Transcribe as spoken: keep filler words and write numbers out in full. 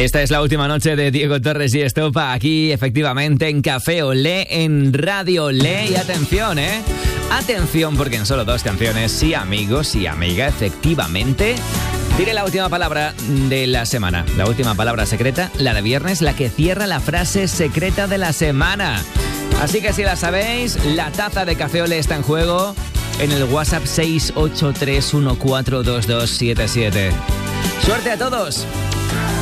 Esta es la última noche de Diego Torres y Estopa aquí, efectivamente, en Café Olé, en Radio Olé. Y atención, ¿eh? Atención, porque en solo dos canciones, sí, amigos y amiga, efectivamente, diré la última palabra de la semana. La última palabra secreta, la de viernes, la que cierra la frase secreta de la semana. Así que si la sabéis, la taza de Café Olé está en juego en el WhatsApp seis ocho tres uno cuatro dos dos siete siete. ¡Suerte a todos!